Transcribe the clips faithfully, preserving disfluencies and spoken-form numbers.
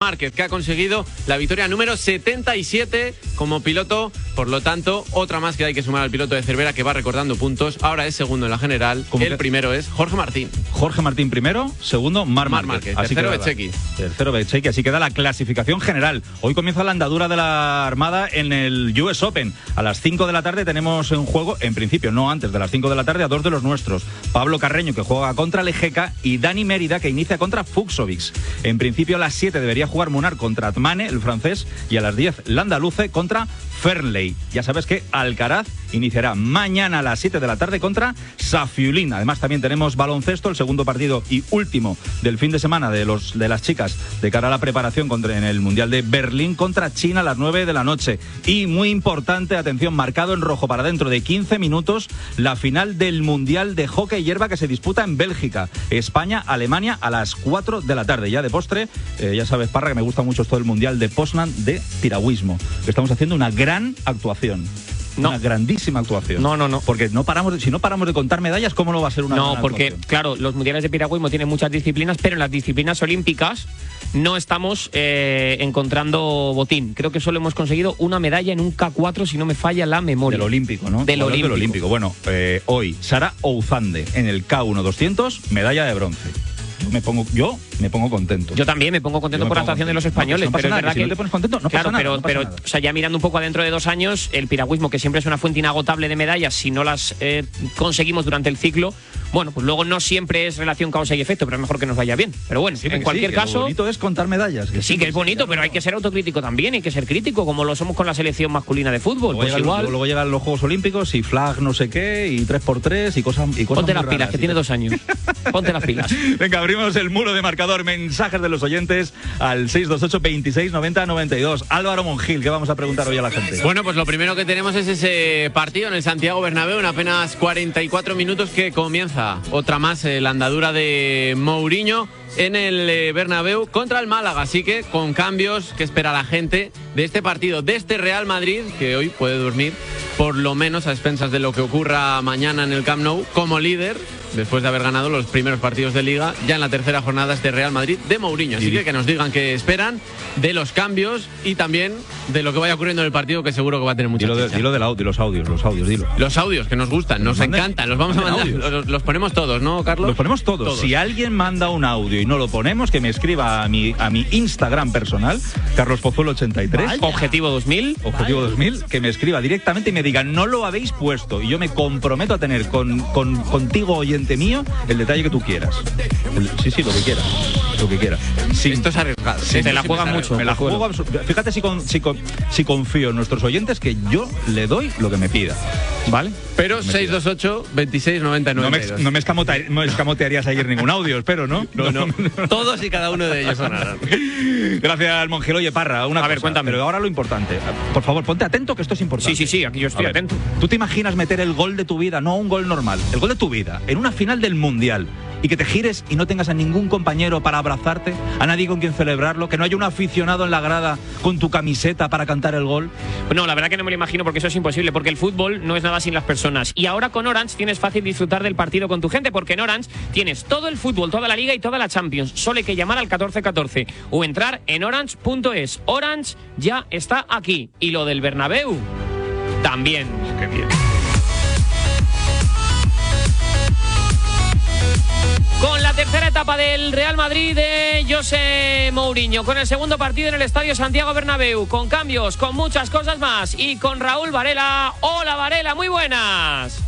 Márquez, que ha conseguido la victoria número setenta y siete como piloto. Por lo tanto, otra más que hay que sumar al piloto de Cervera, que va recortando puntos. Ahora es segundo en la general. El que... primero es Jorge Martín. Jorge Martín primero, segundo Marc Marc Márquez. Márquez. Tercero Bezzecchi. Tercero Bezzecchi, así queda la clasificación general. Hoy comienza la andadura de la Armada en el U S Open. A las cinco de la tarde tenemos en juego, en principio no antes de las cinco de la tarde, a dos de los nuestros. Pablo Carreño, que juega contra Lejeca, y Dani Mérida, que inicia contra Fucsovics. En principio a las siete debería jugar Munar contra Atmane, el francés, y a las diez Landaluce contra Fernley. Ya sabes que Alcaraz iniciará mañana a las siete de la tarde contra Safiullin. Además también tenemos baloncesto, el segundo partido y último del fin de semana de los de las chicas de cara a la preparación contra, en el Mundial de Berlín contra China a las nueve de la noche. Y muy importante, atención, marcado en rojo para dentro de quince minutos, la final del Mundial de Hockey Hierba que se disputa en Bélgica. España-Alemania a las cuatro de la tarde. Ya de postre, eh, ya sabes, Parra, que me gusta mucho todo el Mundial de Poznan de piragüismo. Estamos haciendo una gran actuación. No. Una grandísima actuación. No, no, no. Porque no paramos de, si no paramos de contar medallas, ¿cómo no va a ser una No, gran porque, actuación? claro, los mundiales de piragüismo tienen muchas disciplinas, pero en las disciplinas olímpicas no estamos eh, encontrando botín. Creo que solo hemos conseguido una medalla en un K cuatro, si no me falla la memoria. Del olímpico, ¿no? Del olímpico. Del olímpico. Bueno, eh, hoy, Sara Ouzande en el K uno doscientos, medalla de bronce. Yo me pongo, yo me pongo contento. Yo también me pongo contento me por la pongo actuación contento. de los españoles, No, pues no pero es nada, verdad que que... si no te pones contento, no claro, pasa nada, pero, no pasa pero nada. o sea, ya mirando un poco adentro de dos años, el piragüismo, que siempre es una fuente inagotable de medallas, si no las eh, conseguimos durante el ciclo, bueno, pues luego no siempre es relación causa y efecto, pero es mejor que nos vaya bien. Pero bueno, Sí, en cualquier sí, caso... Lo bonito es contar medallas. Que sí, que es bonito, pero hay que ser autocrítico también, hay que ser crítico, como lo somos con la selección masculina de fútbol. Luego, Pues llegan, igual... luego llegan los Juegos Olímpicos y flag no sé qué, y tres por tres y cosas, y cosas Ponte muy las pilas, raras, que y tiene tal. dos años. Ponte las pilas. Venga, abrimos el muro de marcador. Mensajes de los oyentes al seis dos ocho, veintiséis, noventa, noventa y dos. Álvaro Monjil, ¿qué vamos a preguntar hoy a la gente? Bueno, pues lo primero que tenemos es ese partido en el Santiago Bernabéu en apenas cuarenta y cuatro minutos, que comienza otra más eh, la andadura de Mourinho en el eh, Bernabéu contra el Málaga. Así que con cambios que espera la gente de este partido, de este Real Madrid, que hoy puede dormir por lo menos a expensas de lo que ocurra mañana en el Camp Nou como líder, después de haber ganado los primeros partidos de Liga, ya en la tercera jornada este Real Madrid de Mourinho. Así que que nos digan qué esperan de los cambios y también de lo que vaya ocurriendo en el partido, que seguro que va a tener mucha Dilo, de, chicha. dilo del audio, los audios, los audios, dilo. Los audios que nos gustan, nos Manden- encantan, los vamos a mandar, manden audios. los, los ponemos todos, ¿no, Carlos? Los ponemos todos. Todos. Si alguien manda un audio y no lo ponemos, que me escriba a mi, a mi Instagram personal, Carlos Pozuelo ochenta y tres. Objetivo dos mil. Objetivo dos mil, que me escriba directamente y me diga, no lo habéis puesto. Y yo me comprometo a tener con, con, contigo, oyente mío, el detalle que tú quieras. El- sí, sí, lo que quieras. Lo que quieras. Sí. Esto es arriesgado. Sí, te la Siempre juegas es mucho. Me la juego absur- Fíjate si, con- si, con- si confío en nuestros oyentes, que yo le doy lo que me pida. ¿Vale? Pero Me seis dos ocho, veintiséis, noventa, No me, noventa y dos. no me escamote- no escamotearías ayer ningún audio, espero, ¿no? No, no. Todos y cada uno de ellos sonarán. Gracias, Monjel. Oye, Parra, una A cosa, ver, cuéntame. Pero ahora lo importante. Por favor, ponte atento, que esto es importante. Sí, sí, sí, aquí yo estoy A ver, atento. ¿Tú te imaginas meter el gol de tu vida, no un gol normal, el gol de tu vida, en una final del Mundial, y que te gires y no tengas a ningún compañero para abrazarte, a nadie con quien celebrarlo, que no haya un aficionado en la grada con tu camiseta para cantar el gol? No, la verdad que no me lo imagino, porque eso es imposible, porque el fútbol no es nada sin las personas. Y ahora con Orange tienes fácil disfrutar del partido con tu gente, porque en Orange tienes todo el fútbol, toda la Liga y toda la Champions. Solo hay que llamar al catorce catorce o entrar en orange punto es. Orange ya está aquí. Y lo del Bernabéu también. Qué bien. Con la tercera etapa del Real Madrid de José Mourinho, con el segundo partido en el Estadio Santiago Bernabéu, con cambios, con muchas cosas más, y con Raúl Varela. Hola Varela, muy buenas.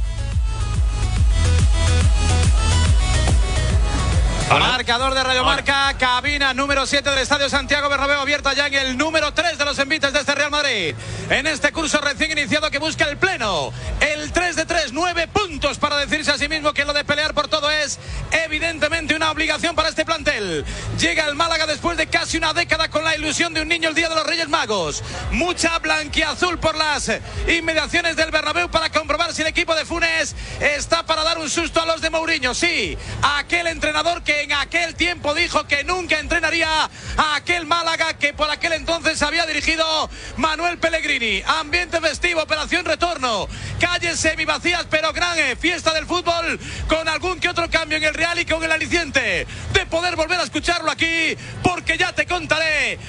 Marcador de Radio Marca, cabina número siete del Estadio Santiago Bernabéu, abierta ya en el número tres de los envites de este Real Madrid. En este curso recién iniciado que busca el pleno, el tres de tres, nueve puntos para decirse a sí mismo que lo de pelear por todo es evidentemente una obligación para este plantel. Llega el Málaga después de casi una década con la ilusión de un niño el día de los Reyes Magos. Mucha blanquiazul por las inmediaciones del Bernabéu para comprobar si el equipo de Funes está para dar un susto a los de Mourinho. Sí, aquel entrenador que en aquel tiempo dijo que nunca entrenaría a aquel Málaga que por aquel entonces había dirigido Manuel Pellegrini. Ambiente festivo, operación retorno, calles semivacías pero gran fiesta del fútbol, con algún que otro cambio en el Real y con el aliciente de poder volver a escucharlo aquí, porque ya te contaré